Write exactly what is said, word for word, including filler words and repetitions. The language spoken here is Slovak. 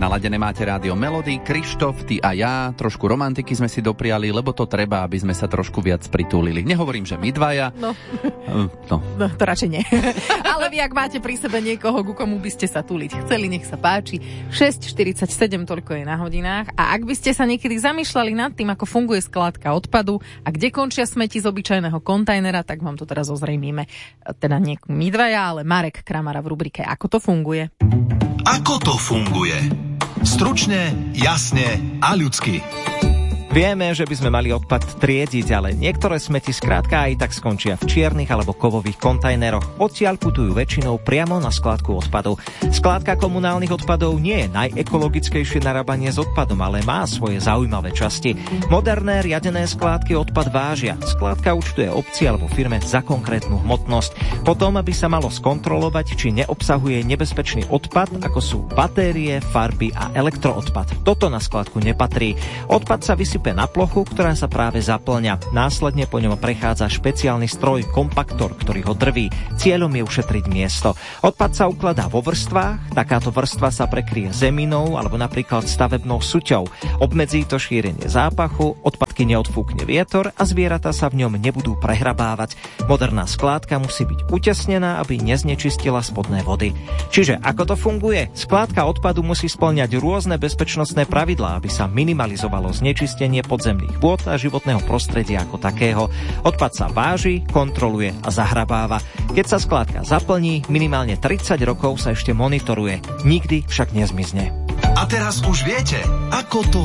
Naladené máte rádio Melody, Krištof, ty a ja, trošku romantiky sme si dopriali, lebo to treba, aby sme sa trošku viac pritúlili. Nehovorím, že my dvaja. No, no. no to radšej nie. Ale vy, ak máte pri sebe niekoho, ku komu by ste sa túliť chceli, nech sa páči. šesť štyridsaťsedem, toľko je na hodinách. A ak by ste sa niekedy zamýšľali nad tým, ako funguje skládka odpadu a kde končia smeti z obyčajného kontajnera, tak vám to teraz ozrejmíme. Teda nie my dvaja, ale Marek Kramara v rubrike Ako to funguje. Ako to funguje? Stručne, jasne a ľudsky. Vieme, že by sme mali odpad triediť, ale niektoré smeti skrátka aj tak skončia v čiernych alebo kovových kontajneroch. Odtiaľ putujú väčšinou priamo na skládku odpadu. Skládka komunálnych odpadov nie je najekologickejšie narábanie s odpadom, ale má svoje zaujímavé časti. Moderné riadené skládky odpad vážia. Skládka účtuje obci alebo firme za konkrétnu hmotnosť. Potom, aby sa malo skontrolovať, či neobsahuje nebezpečný odpad, ako sú batérie, farby a elektroodpad. Toto na skládku nepatrí. Odpad sa vysypá na plochu, ktorá sa práve zaplňa. Následne po ňom prechádza špeciálny stroj, kompaktor, ktorý ho drví. Cieľom je ušetriť miesto. Odpad sa ukladá vo vrstvách, takáto vrstva sa prekryje zeminou alebo napríklad stavebnou suťou. Obmedzí to šírenie zápachu, odpadky neodfúkne vietor a zvieratá sa v ňom nebudú prehrabávať. Moderná skládka musí byť utesnená, aby neznečistila spodné vody. Čiže ako to funguje? Skládka odpadu musí spĺňať rôzne bezpečnostné pravidlá, aby sa minimalizovalo znečistenie podzemných vôd a životného prostredia ako takého. Odpad sa váži, kontroluje a zahrabáva. Keď sa skládka zaplní, minimálne tridsať rokov sa ešte monitoruje. Nikdy však nezmizne. A teraz už viete, ako to